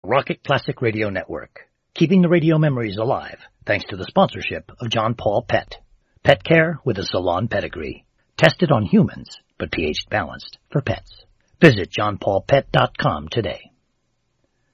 Rocket Classic Radio Network, keeping the radio memories alive thanks to the sponsorship of John Paul Pet. Pet care with a salon pedigree. Tested on humans, but pH balanced for pets. Visit johnpaulpet.com today.